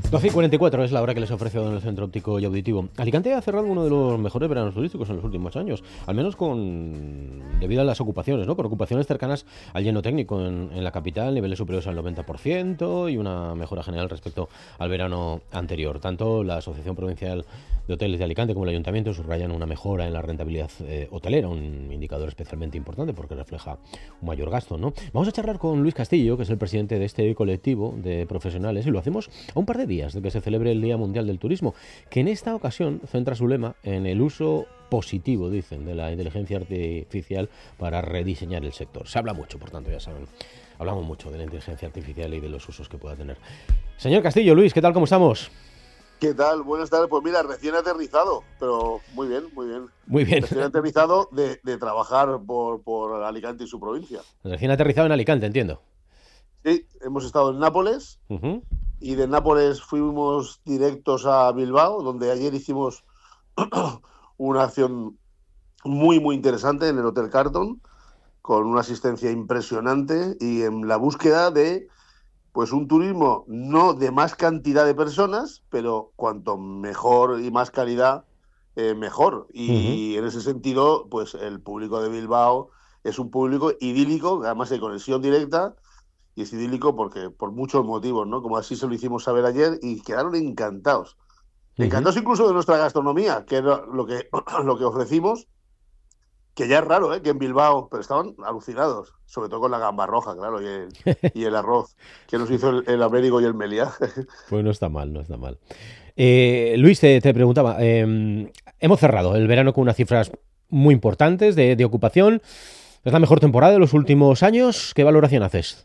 12:44 es la hora que les ofrece en el Centro Óptico y Auditivo. Alicante ha cerrado uno de los mejores veranos turísticos en los últimos años, al menos debido a las ocupaciones, ¿no? Por ocupaciones cercanas al lleno técnico en la capital, niveles superiores al 90% y una mejora general respecto al verano anterior. Tanto la Asociación Provincial de Hoteles de Alicante como el Ayuntamiento subrayan una mejora en la rentabilidad hotelera, un indicador especialmente importante porque refleja un mayor gasto, ¿no? Vamos a charlar con Luis Castillo, que es el presidente de este colectivo de profesionales, y lo hacemos a un par de días de que se celebre el Día Mundial del Turismo, que en esta ocasión centra su lema en el uso positivo, dicen, de la inteligencia artificial para rediseñar el sector. Se habla mucho, por tanto, ya saben, hablamos mucho de la inteligencia artificial y de los usos que pueda tener. Señor Castillo, Luis, ¿qué tal? ¿Cómo estamos? ¿Qué tal? Buenas tardes. Pues mira, recién aterrizado, pero muy bien, muy bien. Muy bien. Recién aterrizado de trabajar por Alicante y su provincia. Recién aterrizado en Alicante, entiendo. Sí, hemos estado en Nápoles y de Nápoles fuimos directos a Bilbao, donde ayer hicimos una acción muy, muy interesante en el Hotel Carlton, con una asistencia impresionante y en la búsqueda de pues un turismo no de más cantidad de personas, pero cuanto mejor y más calidad, mejor. Y en ese sentido, pues el público de Bilbao es un público idílico, además de conexión directa, y es idílico porque por muchos motivos, ¿no? Como así se lo hicimos saber ayer y quedaron encantados. Encantados incluso de nuestra gastronomía, que era lo que ofrecimos, que ya es raro, que en Bilbao, pero estaban alucinados, sobre todo con la gamba roja, claro, y el arroz que nos hizo el Américo y el Meliá. Pues no está mal, no está mal. Luis, te preguntaba, hemos cerrado el verano con unas cifras muy importantes de ocupación. ¿Es la mejor temporada de los últimos años? ¿Qué valoración haces?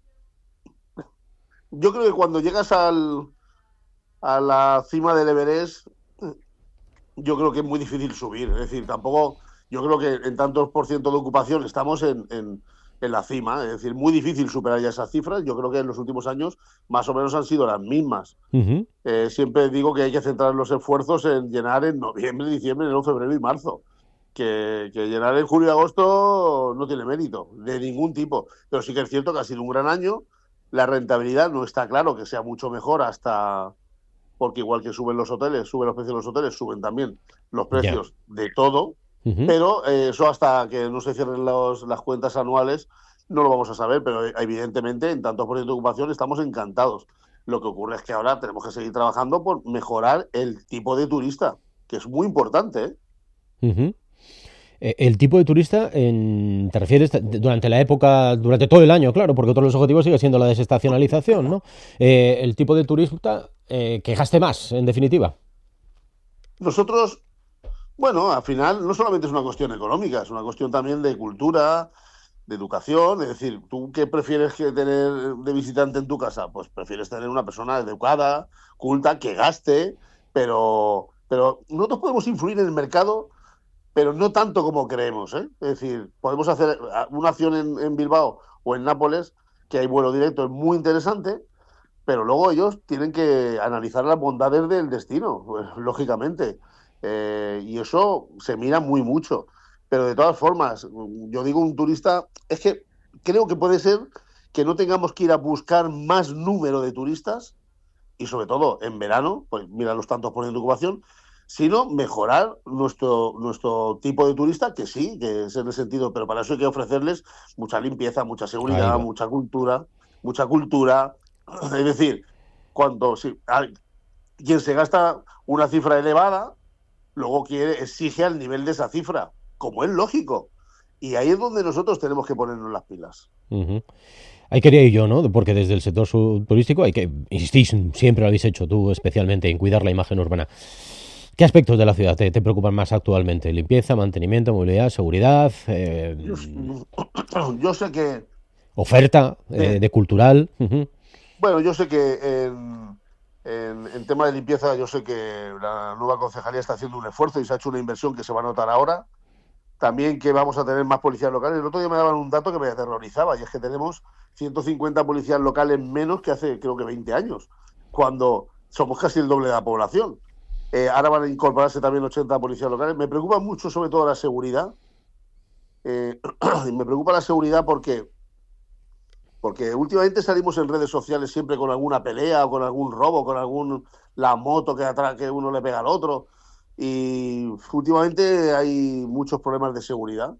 Yo creo que cuando llegas a la cima del Everest, yo creo que es muy difícil subir. Es decir, tampoco, yo creo que en tantos por ciento de ocupación estamos en la cima. Es decir, muy difícil superar ya esas cifras. Yo creo que en los últimos años más o menos han sido las mismas. Siempre digo que hay que centrar los esfuerzos en llenar en noviembre, diciembre, enero, febrero y marzo. Que llenar en julio y agosto no tiene mérito, de ningún tipo. Pero sí que es cierto que ha sido un gran año. La rentabilidad no está claro que sea mucho mejor porque igual que suben los hoteles, suben los precios de los hoteles, suben también los precios de todo, pero eso hasta que no se cierren las cuentas anuales no lo vamos a saber, pero evidentemente en tantos por ciento de ocupación estamos encantados. Lo que ocurre es que ahora tenemos que seguir trabajando por mejorar el tipo de turista, que es muy importante, ¿eh? El tipo de turista, ¿te refieres durante la época, durante todo el año, claro, porque otro de los objetivos sigue siendo la desestacionalización, ¿no? El tipo de turista que gaste más, en definitiva. Nosotros, bueno, al final no solamente es una cuestión económica, es una cuestión también de cultura, de educación. Es decir, ¿tú qué prefieres que tener de visitante en tu casa? Pues prefieres tener una persona educada, culta, que gaste, pero nosotros podemos influir en el mercado, pero no tanto como creemos, ¿eh? Es decir, podemos hacer una acción en Bilbao o en Nápoles, que hay vuelo directo, es muy interesante, pero luego ellos tienen que analizar las bondades del destino, pues, lógicamente. Y eso se mira muy mucho. Pero de todas formas, yo digo un turista, es que creo que puede ser que no tengamos que ir a buscar más número de turistas, y sobre todo en verano, pues mira los tantos por ciento de ocupación, sino mejorar nuestro tipo de turista, que sí, que es en el sentido, pero para eso hay que ofrecerles mucha limpieza, mucha seguridad, mucha cultura. Es decir, quien se gasta una cifra elevada, luego exige al nivel de esa cifra, como es lógico. Y ahí es donde nosotros tenemos que ponernos las pilas. Ahí quería ir yo, ¿no? Porque desde el sector turístico hay que, insistís, siempre lo habéis hecho tú especialmente, en cuidar la imagen urbana. ¿Qué aspectos de la ciudad te preocupan más actualmente? ¿Limpieza, mantenimiento, movilidad, seguridad? Yo sé que... ¿Oferta de cultural? Bueno, yo sé que en tema de limpieza, yo sé que la nueva concejalía está haciendo un esfuerzo y se ha hecho una inversión que se va a notar ahora. También que vamos a tener más policías locales. El otro día me daban un dato que me aterrorizaba, y es que tenemos 150 policías locales menos que hace, creo que 20 años, cuando somos casi el doble de la población. Ahora van a incorporarse también 80 policías locales. Me preocupa mucho, sobre todo, la seguridad. Me preocupa la seguridad porque Porque últimamente salimos en redes sociales siempre con alguna pelea o con algún robo, con la moto que uno le pega al otro. Y últimamente hay muchos problemas de seguridad.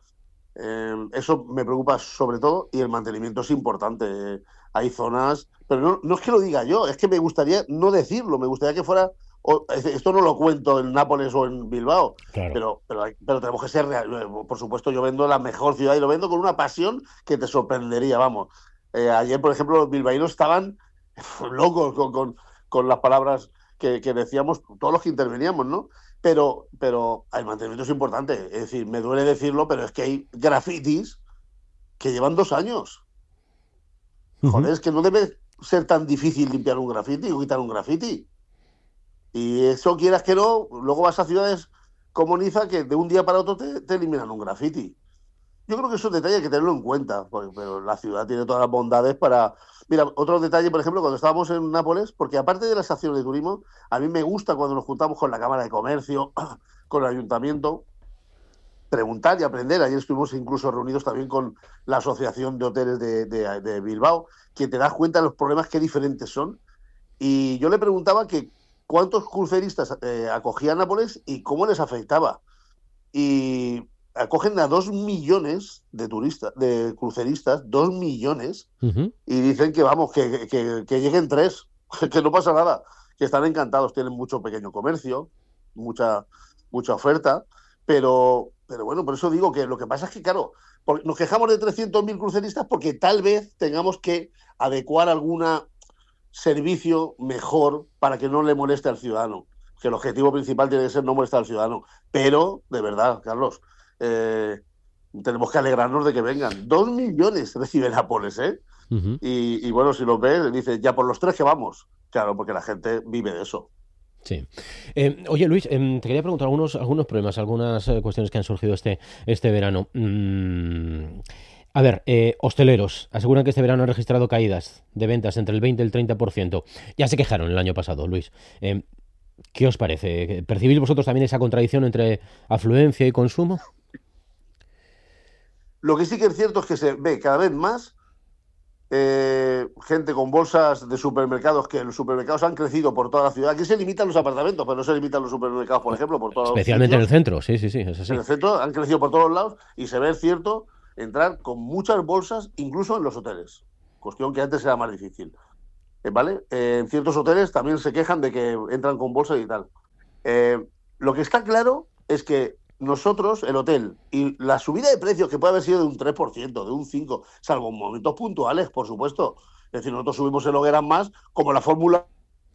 Eso me preocupa sobre todo y el mantenimiento es importante. Hay zonas, pero no es que lo diga yo, es que me gustaría no decirlo, me gustaría que fuera, esto no lo cuento en Nápoles o en Bilbao, Claro. pero tenemos que ser real. Por supuesto, yo vendo la mejor ciudad y lo vendo con una pasión que te sorprendería, vamos. Ayer, por ejemplo, los bilbaínos estaban locos con las palabras que decíamos, todos los que interveníamos, ¿no? Pero el mantenimiento es importante. Es decir, me duele decirlo, pero es que hay grafitis que llevan 2 años. Ujú. Joder, es que no debe ser tan difícil limpiar un grafiti o quitar un grafiti. Y eso, quieras que no, luego vas a ciudades como Niza que de un día para otro te eliminan un grafiti. Yo creo que esos detalles hay que tenerlo en cuenta, pero la ciudad tiene todas las bondades para... Mira, otro detalle, por ejemplo, cuando estábamos en Nápoles, porque aparte de las acciones de turismo, a mí me gusta cuando nos juntamos con la Cámara de Comercio, con el Ayuntamiento, preguntar y aprender. Ayer estuvimos incluso reunidos también con la Asociación de Hoteles de Bilbao, que te das cuenta de los problemas que diferentes son. Y yo le preguntaba que cuántos cruceristas acogía Nápoles y cómo les afectaba. Y acogen a 2 millones de turistas, de cruceristas, 2 millones, Ujú. y dicen que vamos, que lleguen 3, que no pasa nada, que están encantados, tienen mucho pequeño comercio, mucha, mucha oferta, pero bueno, por eso digo que lo que pasa es que, claro, nos quejamos de 300.000 cruceristas porque tal vez tengamos que adecuar algún servicio mejor para que no le moleste al ciudadano. Que el objetivo principal tiene que ser no molestar al ciudadano. Pero, de verdad, Carlos, eh, tenemos que alegrarnos de que vengan. 2 millones recibe Nápoles, ¿eh? Ujú. Y bueno, si lo ves, dice, ya por los 3 que vamos. Claro, porque la gente vive de eso. Sí. Oye, Luis, te quería preguntar algunos problemas, algunas cuestiones que han surgido este verano. A ver, hosteleros aseguran que este verano han registrado caídas de ventas entre el 20 y el 30%. Ya se quejaron el año pasado, Luis. ¿Qué os parece? ¿Percibís vosotros también esa contradicción entre afluencia y consumo? Lo que sí que es cierto es que se ve cada vez más gente con bolsas de supermercados, que los supermercados han crecido por toda la ciudad. Aquí se limitan los apartamentos, pero no se limitan los supermercados, por ejemplo, por todos los Especialmente en el sitios. centro, sí, sí, sí, es En así. el centro han crecido por todos lados y se ve, es cierto, entrar con muchas bolsas, incluso en los hoteles. Cuestión que antes era más difícil. ¿Vale? En ciertos hoteles también se quejan de que entran con bolsas y tal. Eh, lo que está claro es que nosotros, el hotel, y la subida de precios que puede haber sido de un 3%, de un 5%, salvo en momentos puntuales, por supuesto. Es decir, nosotros subimos el hogueras más, como la Fórmula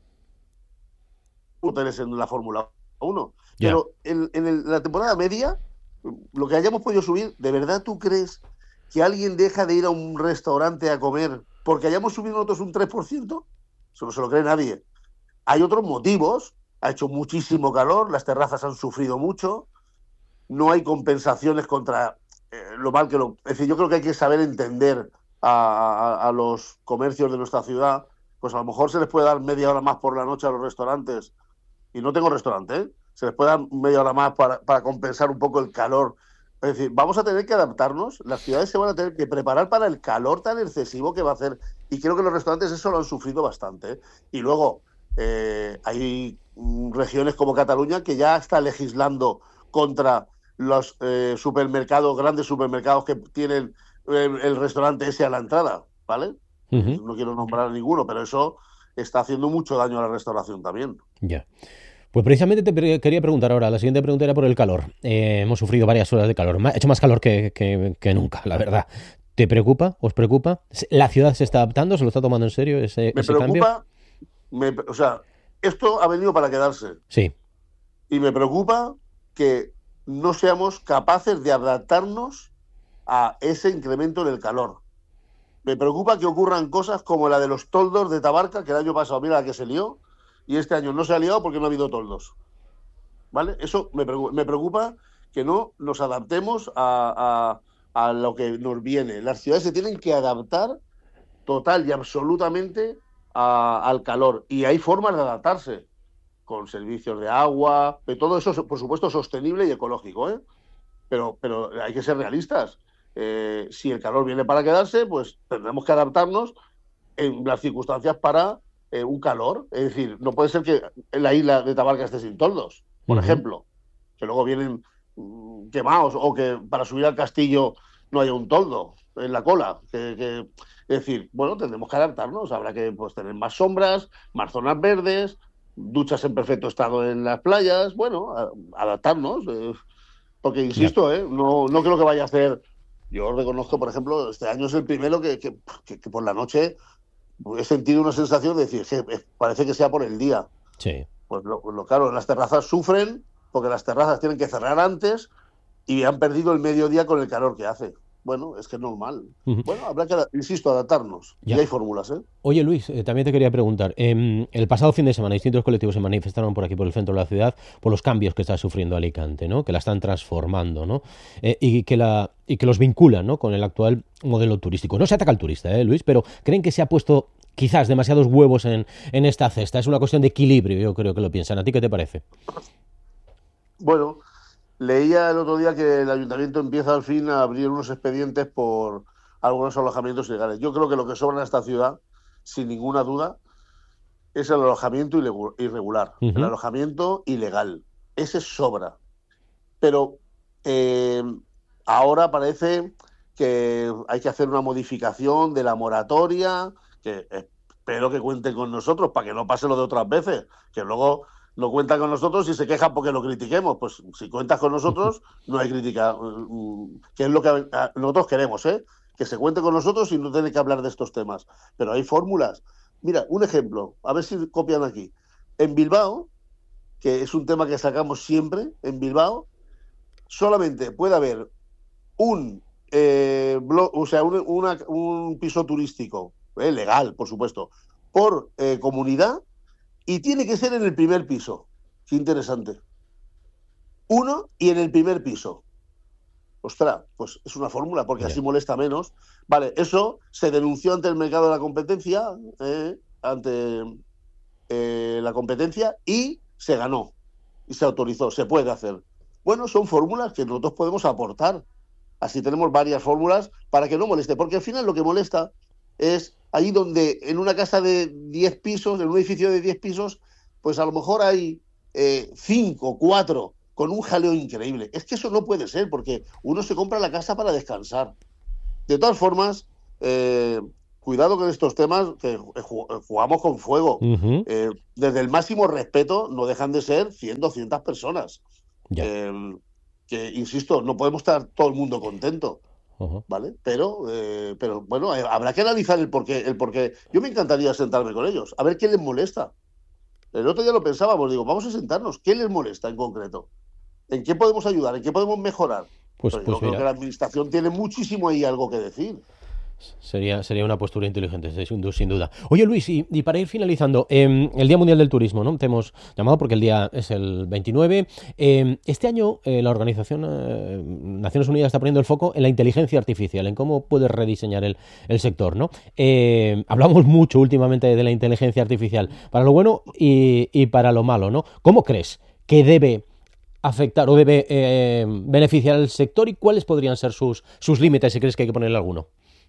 hoteles en la Fórmula 1. Ya. Pero en la temporada media, lo que hayamos podido subir, ¿de verdad tú crees que alguien deja de ir a un restaurante a comer porque hayamos subido nosotros un 3%? Eso no se lo cree nadie. Hay otros motivos. Ha hecho muchísimo calor, las terrazas han sufrido mucho, no hay compensaciones contra lo mal que lo... Es decir, yo creo que hay que saber entender a los comercios de nuestra ciudad. Pues a lo mejor se les puede dar media hora más por la noche a los restaurantes, y no tengo restaurante, ¿eh? Se les puede dar media hora más para compensar un poco el calor. Es decir, vamos a tener que adaptarnos, las ciudades se van a tener que preparar para el calor tan excesivo que va a hacer, y creo que los restaurantes eso lo han sufrido bastante, ¿eh? Y luego hay regiones como Cataluña que ya está legislando contra los supermercados, grandes supermercados que tienen el restaurante ese a la entrada, ¿vale? Ujú. No quiero nombrar a ninguno, pero eso está haciendo mucho daño a la restauración también. Ya. Pues precisamente quería preguntar ahora, la siguiente pregunta era por el calor. Hemos sufrido varias horas de calor, ha hecho más calor que nunca, la verdad. ¿Te preocupa? ¿Os preocupa? ¿La ciudad se está adaptando? ¿Se lo está tomando en serio Me ese cambio? preocupa, o sea, esto ha venido para quedarse, Sí. y me preocupa que no seamos capaces de adaptarnos a ese incremento del calor. Me preocupa que ocurran cosas como la de los toldos de Tabarca, que el año pasado, mira la que se lió, y este año no se ha liado porque no ha habido toldos. ¿Vale? Eso me preocupa que no nos adaptemos a lo que nos viene. Las ciudades se tienen que adaptar total y absolutamente al calor. Y hay formas de adaptarse, con servicios de agua, de todo eso, por supuesto, sostenible y ecológico, ¿eh? Pero hay que ser realistas. si el calor viene para quedarse, pues tendremos que adaptarnos en las circunstancias para un calor. Es decir, no puede ser que en la isla de Tabarca esté sin toldos, por ejemplo, que luego vienen quemados, o que para subir al castillo no haya un toldo en la cola. Es decir, bueno, tendremos que adaptarnos. Habrá que pues, tener más sombras, más zonas verdes, duchas en perfecto estado en las playas. Bueno, adaptarnos. Porque, insisto, no creo que vaya a hacer... Yo reconozco, por ejemplo, este año es el primero que por la noche he sentido una sensación de decir, parece que sea por el día. Sí. Pues claro, las terrazas sufren porque las terrazas tienen que cerrar antes y han perdido el mediodía con el calor que hace. Bueno, es que es normal. Bueno, habrá que, insisto, adaptarnos. Ya. Y hay fórmulas, ¿eh? Oye, Luis, también te quería preguntar. El pasado fin de semana distintos colectivos se manifestaron por aquí, por el centro de la ciudad, por los cambios que está sufriendo Alicante, ¿no? Que la están transformando, ¿no? Y que los vinculan, ¿no? Con el actual modelo turístico. No se ataca al turista, Luis, pero creen que se ha puesto quizás demasiados huevos en esta cesta. Es una cuestión de equilibrio, yo creo que lo piensan. ¿A ti qué te parece? Bueno, leía el otro día que el ayuntamiento empieza al fin a abrir unos expedientes por algunos alojamientos ilegales. Yo creo que lo que sobra en esta ciudad, sin ninguna duda, es el alojamiento irregular, el alojamiento ilegal. Ese sobra. Pero ahora parece que hay que hacer una modificación de la moratoria, que espero que cuenten con nosotros para que no pase lo de otras veces, que luego no cuentan con nosotros y se quejan porque lo critiquemos. Pues si cuentas con nosotros, no hay crítica, que es lo que nosotros queremos, que se cuente con nosotros y no tener que hablar de estos temas. Pero hay fórmulas. Mira, un ejemplo, a ver si copian aquí. En Bilbao, que es un tema que sacamos siempre, en Bilbao solamente puede haber un piso turístico, legal, por supuesto, por comunidad, y tiene que ser en el primer piso. Qué interesante. Uno y en el primer piso. Ostras, pues es una fórmula, porque así molesta menos. Vale, eso se denunció ante el mercado de la competencia, ante la competencia, y se ganó. Y se autorizó, se puede hacer. Bueno, son fórmulas que nosotros podemos aportar. Así tenemos varias fórmulas para que no moleste, porque al final lo que molesta es ahí donde en una casa de 10 pisos, en un edificio de 10 pisos, pues a lo mejor hay 5, 4, con un jaleo increíble. Es que eso no puede ser, porque uno se compra la casa para descansar. De todas formas, cuidado con estos temas, que jugamos con fuego. Desde el máximo respeto, no dejan de ser 100, 200 personas. Que, insisto, no podemos estar todo el mundo contento. ¿Vale? Pero bueno, habrá que analizar el porqué. Yo me encantaría sentarme con ellos, a ver qué les molesta. El otro día lo pensábamos, digo, vamos a sentarnos, ¿qué les molesta en concreto? ¿En qué podemos ayudar? ¿En qué podemos mejorar? Pues yo creo que la administración tiene muchísimo ahí algo que decir. Sería una postura inteligente, sin duda. Oye, Luis, y para ir finalizando, el Día Mundial del Turismo, ¿no? Te hemos llamado porque el día es el 29. Este año la Organización Naciones Unidas está poniendo el foco en la inteligencia artificial, en cómo puede rediseñar el sector, ¿no? Hablamos mucho últimamente de la inteligencia artificial, para lo bueno y para lo malo, ¿no? ¿Cómo crees que debe afectar o debe beneficiar al sector y cuáles podrían ser sus límites, si crees que hay que ponerle alguno?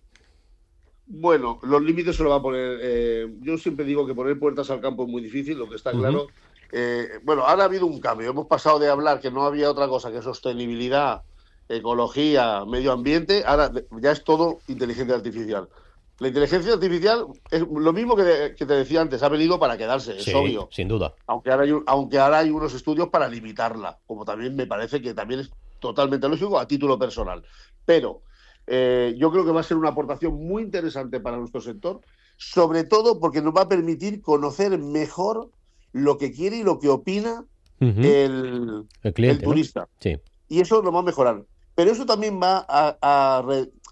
Bueno, los límites se lo va a poner. Yo siempre digo que poner puertas al campo es muy difícil, lo que está claro. Bueno, ahora ha habido un cambio. Hemos pasado de hablar que no había otra cosa que sostenibilidad, ecología, medio ambiente. Ahora ya es todo inteligencia artificial. La inteligencia artificial es lo mismo que te decía antes, ha venido para quedarse, es obvio. Sin duda. Aunque ahora hay unos estudios para limitarla, como también me parece que también es totalmente lógico a título personal. Pero yo creo que va a ser una aportación muy interesante para nuestro sector, sobre todo porque nos va a permitir conocer mejor lo que quiere y lo que opina el cliente, el turista. ¿No? Sí. Y eso lo va a mejorar. Pero eso también va a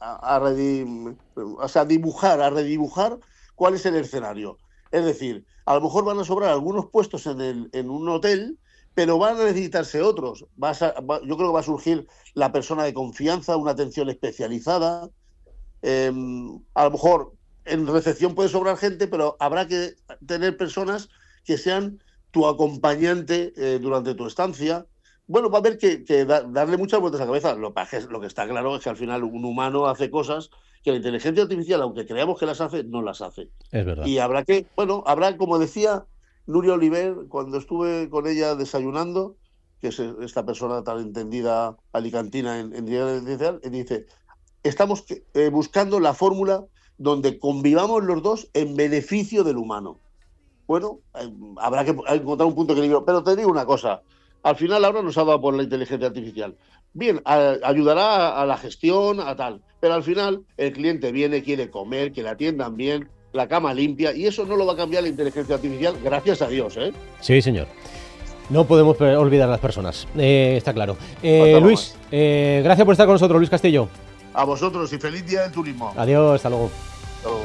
redibujar cuál es el escenario. Es decir, a lo mejor van a sobrar algunos puestos en un hotel, pero van a necesitarse otros. Yo creo que va a surgir la persona de confianza, una atención especializada. A lo mejor en recepción puede sobrar gente, pero habrá que tener personas que sean tu acompañante durante tu estancia. bueno, va a haber que darle muchas vueltas a la cabeza. Lo que está claro es que al final un humano hace cosas que la inteligencia artificial, aunque creamos que las hace, no las hace. Es verdad. Y habrá, como decía Nuria Oliver, cuando estuve con ella desayunando, que es esta persona tan entendida alicantina en inteligencia artificial, y dice, estamos buscando la fórmula donde convivamos los dos en beneficio del humano. Bueno, habrá que encontrar un punto de equilibrio. Pero te digo una cosa, al final ahora nos ha dado por la inteligencia artificial. Bien, ayudará a la gestión, a tal, pero al final el cliente viene, quiere comer, que le atiendan bien, la cama limpia, y eso no lo va a cambiar la inteligencia artificial, gracias a Dios, ¿eh? Sí, señor. No podemos olvidar a las personas, está claro. Luis, gracias por estar con nosotros, Luis Castillo. A vosotros y feliz día del turismo. Adiós, hasta luego. Hasta luego.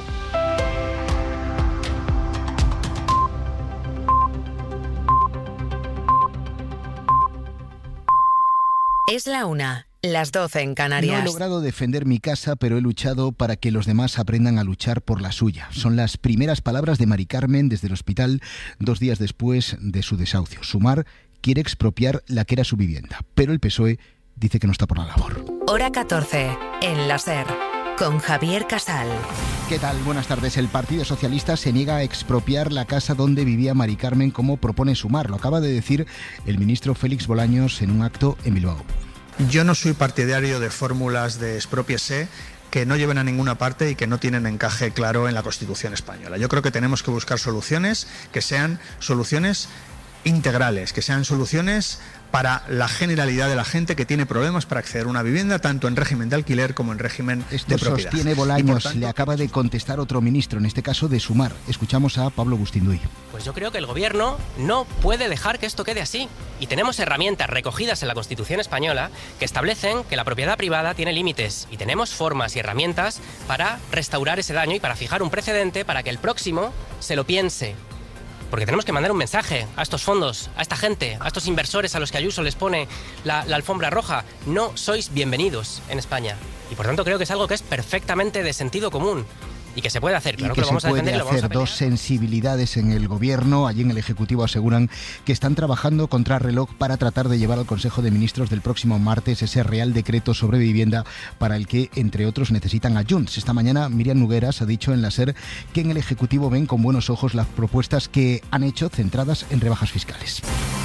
Es la 1, las 12 en Canarias. No he logrado defender mi casa, pero he luchado para que los demás aprendan a luchar por la suya. Son las primeras palabras de Mari Carmen desde el hospital 2 días después de su desahucio. Sumar quiere expropiar la que era su vivienda, pero el PSOE dice que no está por la labor. Hora 14, en la SER, con Javier Casal. ¿Qué tal? Buenas tardes. El Partido Socialista se niega a expropiar la casa donde vivía Mari Carmen, como propone Sumar. Lo acaba de decir el ministro Félix Bolaños en un acto en Bilbao. Yo no soy partidario de fórmulas de expropiese que no lleven a ninguna parte y que no tienen encaje claro en la Constitución española. Yo creo que tenemos que buscar soluciones que sean soluciones integrales, que sean soluciones para la generalidad de la gente que tiene problemas para acceder a una vivienda, tanto en régimen de alquiler como en régimen de propiedad. Sostiene Bolaños, le acaba de contestar otro ministro, en este caso de Sumar. Escuchamos a Pablo Bustinduy. Pues yo creo que el gobierno no puede dejar que esto quede así. Y tenemos herramientas recogidas en la Constitución española que establecen que la propiedad privada tiene límites. Y tenemos formas y herramientas para restaurar ese daño y para fijar un precedente para que el próximo se lo piense. Porque tenemos que mandar un mensaje a estos fondos, a esta gente, a estos inversores a los que Ayuso les pone la alfombra roja. No sois bienvenidos en España. Y por tanto creo que es algo que es perfectamente de sentido común. Y que se puede hacer, claro que lo vamos a defender y lo vamos a pelear. Dos sensibilidades en el gobierno, allí en el Ejecutivo aseguran que están trabajando contra reloj para tratar de llevar al Consejo de Ministros del próximo martes ese Real Decreto sobre vivienda para el que, entre otros, necesitan a Junts. Esta mañana Míriam Nogueras ha dicho en la SER que en el Ejecutivo ven con buenos ojos las propuestas que han hecho centradas en rebajas fiscales.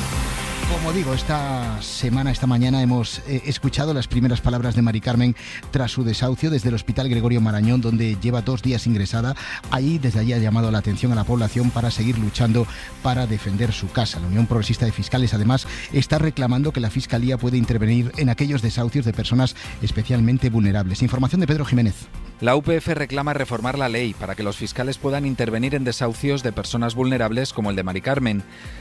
Como digo, esta mañana hemos escuchado las primeras palabras de Mari Carmen tras su desahucio desde el Hospital Gregorio Marañón, donde lleva 2 días ingresada. Desde allí ha llamado la atención a la población para seguir luchando para defender su casa. La Unión Progresista de Fiscales, además, está reclamando que la Fiscalía puede intervenir en aquellos desahucios de personas especialmente vulnerables. Información de Pedro Jiménez. La UPF reclama reformar la ley para que los fiscales puedan intervenir en desahucios de personas vulnerables como el de Mari Carmen.